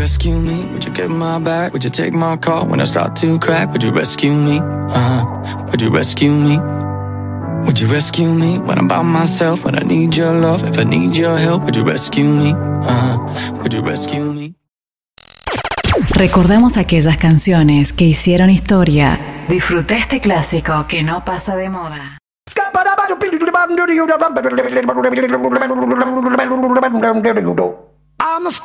rescue me? Would you get my back? Would you take my call when I start to crack? Would you rescue me? Would you rescue me? Would you rescue me when I'm by myself? When I need your love, if I need your help, would you rescue me? Would you rescue me? Recordamos aquellas canciones que hicieron historia. Disfruta este clásico que no pasa de moda. I'm